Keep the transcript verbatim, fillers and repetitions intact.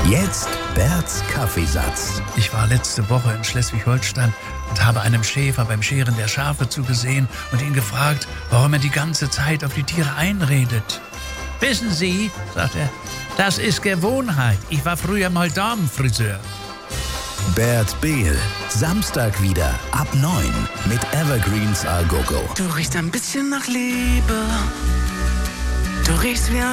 Jetzt Berts Kaffeesatz. Ich war letzte Woche in Schleswig-Holstein und habe einem Schäfer beim Scheren der Schafe zugesehen und ihn gefragt, warum er die ganze Zeit auf die Tiere einredet. Wissen Sie, sagt er, das ist Gewohnheit. Ich war früher mal Damenfriseur. Bert Behl, Samstag wieder ab neun mit Evergreens Al Gogo. Du riechst ein bisschen nach Liebe. Du riechst wie ein